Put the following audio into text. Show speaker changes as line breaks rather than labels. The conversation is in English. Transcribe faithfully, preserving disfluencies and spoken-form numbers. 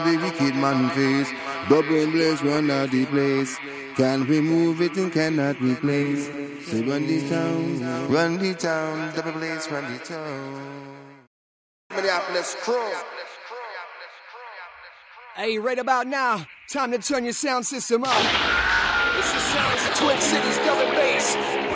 The wicked man face, double blaze run out the place. Can't remove it and cannot replace. Say run the town, run the town, double blaze run the town. Minneapolis crew.
Hey, right about now, time to turn your sound system up. It's the sounds of Twin Cities double bass.